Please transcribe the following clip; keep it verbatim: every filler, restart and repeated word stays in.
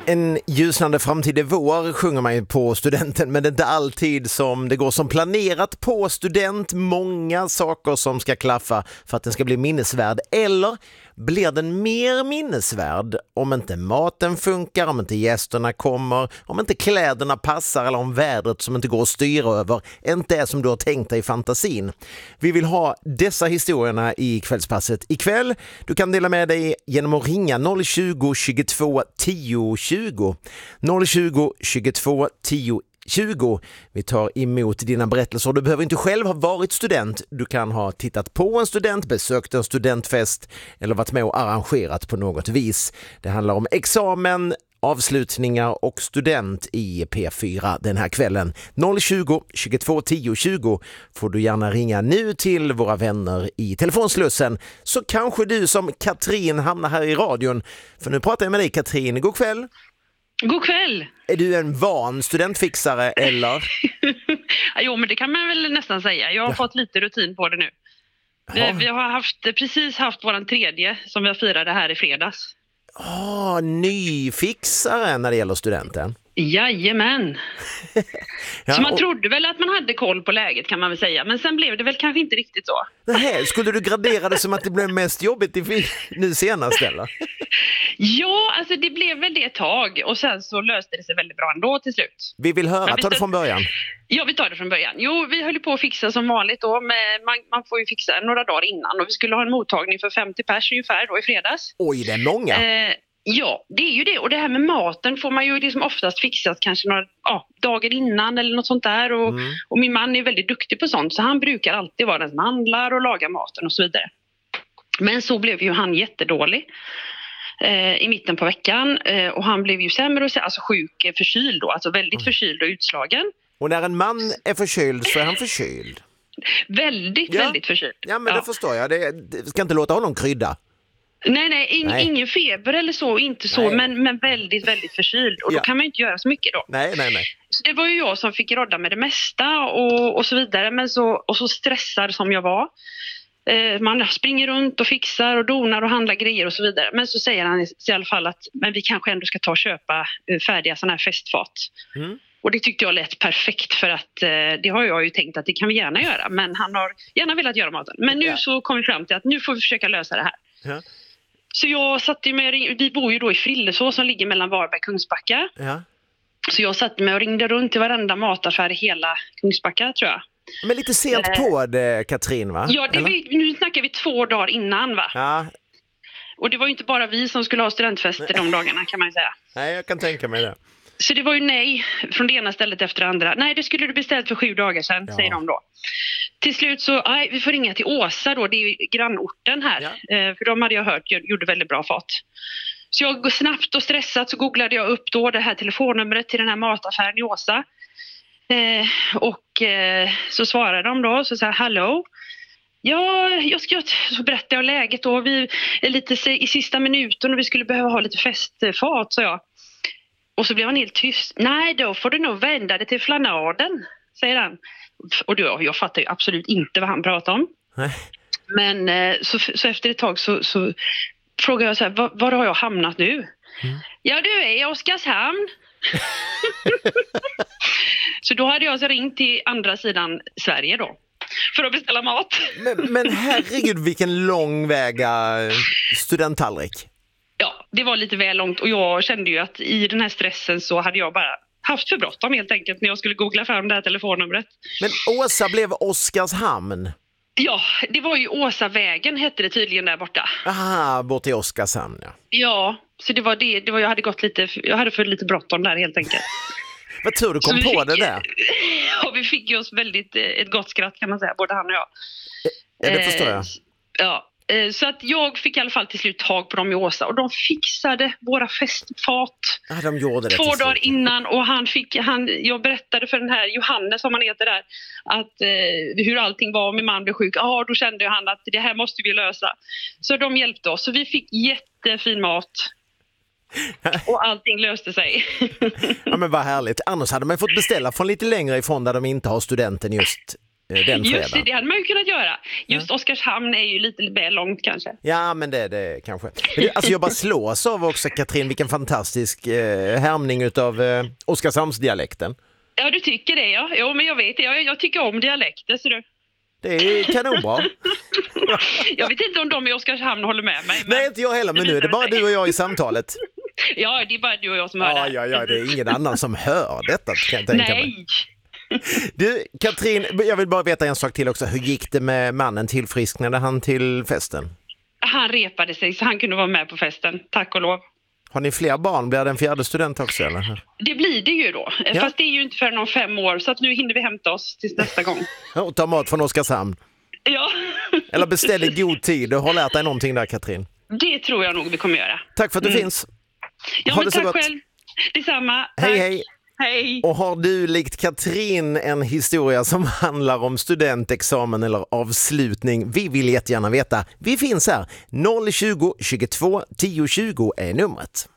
En ljusnande framtid är vår, sjunger man ju på studenten, men det är inte alltid som det går som planerat på student. Många saker som ska klaffa för att den ska bli minnesvärd. Eller blir den mer minnesvärd om inte maten funkar, om inte gästerna kommer, om inte kläderna passar eller om vädret som inte går att styra över inte är som du har tänkt dig i fantasin. Vi vill ha dessa historierna i kvällspasset ikväll. Du kan dela med dig genom att ringa noll tjugo, tjugotvå, tio tjugo. noll tjugo, tjugotvå, tio tjugo. Vi tar emot dina berättelser. Du behöver inte själv ha varit student. Du kan ha tittat på en student, besökt en studentfest eller varit med och arrangerat på något vis. Det handlar om examen, avslutningar och student i P fyra den här kvällen. noll tjugo, tjugotvå, tio tjugo får du gärna ringa nu till våra vänner i telefonslussen. Så kanske du som Katrin hamnar här i radion. För nu pratar jag med dig, Katrin. God kväll. God kväll. Är du en van studentfixare eller? Jo, men det kan man väl nästan säga. Jag har ja. fått lite rutin på det nu. Vi, vi har haft, precis haft våran tredje som vi firade här i fredags. Ah, nyfixare när det gäller studenten. Jajamän. ja, så man och... trodde väl att man hade koll på läget, kan man väl säga. Men sen blev det väl kanske inte riktigt så. Nej, skulle du gradera det som att det blev mest jobbigt i nu senast eller? Ja, alltså det blev väl det ett tag. Och sen så löste det sig väldigt bra ändå till slut. Vi vill höra, vi ta det från början. Ja, vi tar det från början. Jo, vi höll ju på att fixa som vanligt då. Men man, man får ju fixa några dagar innan. Och vi skulle ha en mottagning för femtio pers ungefär då i fredags. Oj, det är många. Eh, Ja, det är ju det. Och det här med maten får man ju liksom oftast fixat kanske några ja, dagar innan eller något sånt där. Och, mm. och min man är väldigt duktig på sånt. Så han brukar alltid vara den som handlar och lagar maten och så vidare. Men så blev ju han jättedålig eh, i mitten på veckan. Eh, och han blev ju sämre och alltså sjuk, förkyld då. Alltså väldigt mm. förkyld och utslagen. Och när en man är förkyld så är han förkyld? Väldigt, ja. väldigt förkyld. Ja, men ja. det förstår jag. Det, det ska inte låta honom krydda. Nej, nej, ing, nej, ingen feber eller så, inte så, men, men väldigt, väldigt förkyld. Och ja. då kan man ju inte göra så mycket då. Nej, nej, nej. Så det var ju jag som fick rodda med det mesta och, och så vidare. Men så, och så stressad som jag var. Eh, man springer runt och fixar och donar och handlar grejer och så vidare. Men så säger han i alla fall att men vi kanske ändå ska ta och köpa färdiga sådana här festfat. Mm. Och det tyckte jag lät perfekt för att eh, det har jag ju tänkt att det kan vi gärna göra. Men han har gärna velat göra maten. Men nu ja. så kom vi fram till att nu får vi försöka lösa det här. Ja. Så jag satt ju med, vi bor ju då i Frillesås som ligger mellan Varberg och Kungsbacka. Ja. Så jag satt med och ringde runt till varenda mataffär i hela Kungsbacka, tror jag. Men lite sent eh, på det, Katrin, va? Ja, det vi, nu snackar vi två dagar innan, va? Ja. Och det var ju inte bara vi som skulle ha studentfester de dagarna, kan man säga. Nej, jag kan tänka mig det. Så det var ju nej från det ena stället efter det andra. Nej, det skulle du beställt för sju dagar sedan, ja. säger de då. Till slut så, nej, vi får ringa till Åsa då, det är ju grannorten här. Ja. Eh, för de hade jag hört, gjorde väldigt bra fat. Så jag snabbt och stressat så googlade jag upp då det här telefonnumret till den här mataffären i Åsa. Eh, och eh, så svarade de då, så sa hallå. Ja, jag ska så berätta om läget då. Vi är lite i sista minuten och vi skulle behöva ha lite festfat, sa jag. Och så blev han helt tyst. Nej, då får du nog vända det till flanaden, säger han. Och då, jag fattar ju absolut inte vad han pratar om. Nej. Men så, så efter ett tag så, så frågar jag så här, var, var har jag hamnat nu? Mm. Ja, du är i Oskarshamn. Så då hade jag alltså ringt till andra sidan Sverige då. För att beställa mat. Men, men herregud, vilken lång väga studenttallrik. Ja, det var lite väl långt och jag kände ju att i den här stressen så hade jag bara haft för bråttom helt enkelt när jag skulle googla fram det här telefonnumret. Men Åsa blev Oskarshamn? Ja, det var ju Åsavägen hette det tydligen där borta. Aha, bort till Oskarshamn, ja. Ja, så det var det, det var, jag hade gått lite, jag hade för lite bråttom där helt enkelt. Vad tror du kom på fick, det där? Ja, vi fick ju oss väldigt ett gott skratt kan man säga, både han och jag. Ja, det förstår jag. Eh, ja. Så att jag fick i alla fall till slut tag på dem i Åsa och de fixade våra festfat ja, de gjorde det två dagar innan och han fick, han, jag berättade för den här Johannes som han heter där att eh, hur allting var om min man blev sjuk. Ja, då kände han att det här måste vi lösa. Så de hjälpte oss så vi fick jättefin mat och allting löste sig. Ja, men vad härligt. Annars hade man fått beställa från lite längre ifrån där de inte har studenten just den fredagen. Just det, det hade man ju kunnat göra. Just ja. Oskarshamn är ju lite väl långt kanske. Ja, men det, det kanske. Men det, alltså jag bara slås av också, Katrin, vilken fantastisk eh, härmning utav eh, Oskarshamnsdialekten. Ja, du tycker det, ja. Jo, men jag vet det. Jag, jag tycker om dialekter, så du. Det är kanonbra. Jag vet inte om de i Oskarshamn håller med mig. Men... Nej, inte jag heller, men nu är det bara du och jag i samtalet. Ja, det är bara du och jag som hör ja, det. Ja, ja, det är ingen annan som hör detta, kan jag tänka Nej. mig. Du, Katrin, jag vill bara veta en sak till också. Hur gick det med mannen? Tillfrisknade han till festen? Han repade sig så han kunde vara med på festen, tack och lov. Har ni fler barn? Blir det en fjärde student också, eller? Det blir det ju då. Ja. Fast det är ju inte för någon fem år, så att nu hinner vi hämta oss tills nästa gång. Och ta mat från Oskarshamn. Ja. Eller beställ i god tid. Du har lärt dig någonting där, Katrin. Det tror jag nog vi kommer göra. Tack för att du mm. finns. Ja, ha men det så tack gott. själv. Detsamma. Hej, tack. hej. Hej. Och har du likt Katrin en historia som handlar om studentexamen eller avslutning? Vi vill jättegärna veta. Vi finns här. noll tjugo, tjugotvå, tio tjugo är numret.